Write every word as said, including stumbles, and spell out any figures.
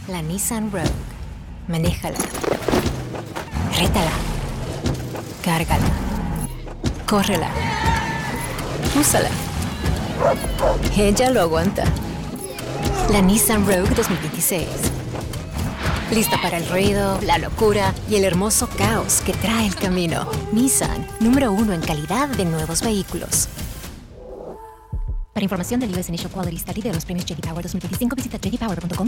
la Nissan Rogue. Manéjala. Rétala. Cárgala. Córrela. Úsala. Ella lo aguanta. La Nissan Rogue dos mil veintiséis. Lista para el ruido, la locura y el hermoso caos que trae el camino. Nissan, número uno en calidad de nuevos vehículos. Para información del U S Initial Quality Study de los premios J D Power dos mil veinticinco, visita j d power punto com